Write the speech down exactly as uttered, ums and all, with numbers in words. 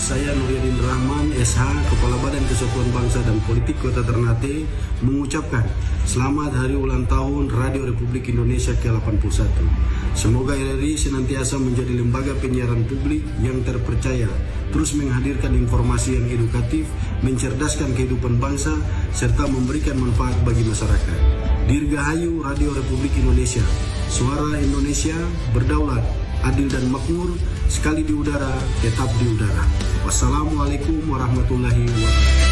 saya Nuryadin Rahman, S H, Kepala Badan Kesatuan Bangsa dan Politik Kota Ternate, mengucapkan selamat hari ulang tahun Radio Republik Indonesia ke delapan puluh satu. Semoga R R I senantiasa menjadi lembaga penyiaran publik yang terpercaya, terus menghadirkan informasi yang edukatif, mencerdaskan kehidupan bangsa, serta memberikan manfaat bagi masyarakat. Dirgahayu Radio Republik Indonesia, suara Indonesia, berdaulat, adil dan makmur, sekali di udara, tetap di udara. Wassalamualaikum warahmatullahi wabarakatuh.